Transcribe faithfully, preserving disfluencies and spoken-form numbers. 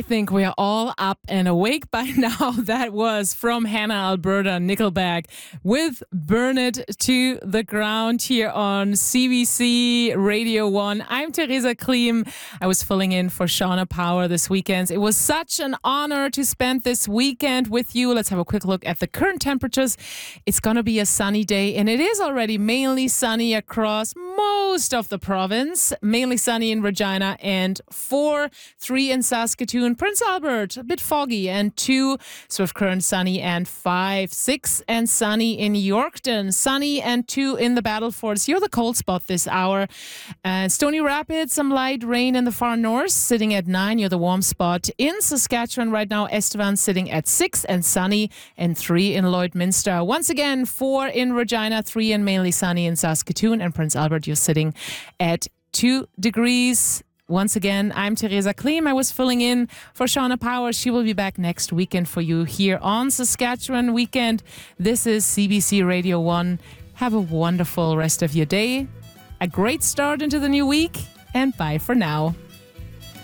I think we are all up and awake by now. That was from Hannah Alberta, Nickelback, with Burn It to the Ground here on C B C Radio one. I'm Theresa Klim. I was filling in for Shauna Power this weekend. It was such an honor to spend this weekend with you. Let's have a quick look at the current temperatures. It's going to be a sunny day, and it is already mainly sunny across most of the province. Mainly sunny in Regina and four, three in Saskatoon. Prince Albert, a bit foggy, and two, Swift Current sunny, and five, six, and sunny in Yorkton. Sunny and two in the Battlefords. You're the cold spot this hour. And Stony Rapids, some light rain in the far north, sitting at nine. You're the warm spot. In Saskatchewan right now, Estevan sitting at six and sunny, and three in Lloydminster. Once again, four in Regina, three and mainly sunny in Saskatoon, and Prince Albert, you're sitting at two degrees. Once again, I'm Theresa Klim. I was filling in for Shauna Power. She will be back next weekend for you here on Saskatchewan Weekend. This is C B C Radio one. Have a wonderful rest of your day, a great start into the new week, and bye for now.